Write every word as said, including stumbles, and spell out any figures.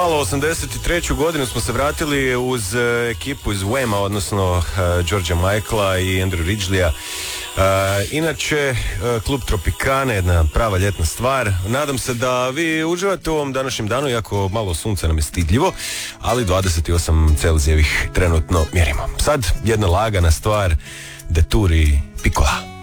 malo, osamdeset treću godinu smo se vratili uz uh, ekipu iz Whama, odnosno uh, Georgea Michaela i Andrew Ridgeleya. Uh, inače, uh, Klub Tropicana, jedna prava ljetna stvar. Nadam se da vi uživate u ovom današnjem danu, iako malo sunce nam je stidljivo, ali dvadeset osam Celzijevih trenutno mjerimo. Sad jedna lagana stvar, De Turi Piccola.